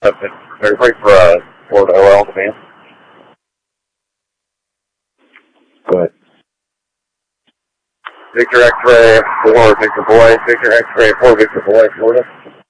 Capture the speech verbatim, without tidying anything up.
accepted. Are you ready for uh, Florida O L demand? Go ahead. Victor X-ray four, Victor Boy. Victor X-ray four, Victor Boy, Florida.